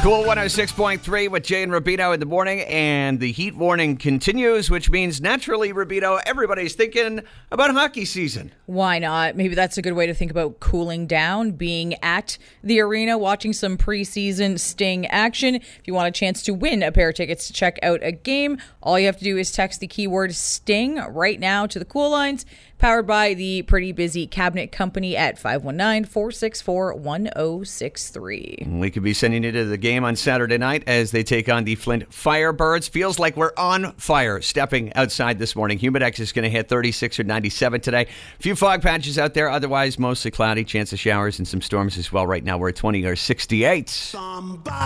Cool 106.3 with Jay and Rubino in the morning, and the heat warning continues, which means naturally, Rubino, everybody's thinking about hockey season. Why not? Maybe that's a good way to think about cooling down, being at the arena, watching some preseason Sting action. If you want a chance to win a pair of tickets to check out a game, all you have to do is text the keyword Sting right now to the Cool Lines, powered by the pretty busy cabinet company at 519-464-1063. We could be sending you to the game on Saturday night as they take on the Flint Firebirds. Feels like we're on fire stepping outside this morning. Humidex is going to hit 36 or 97 today. A few fog patches out there, otherwise mostly cloudy, chance of showers and some storms as well. Right now we're at 20 or 68.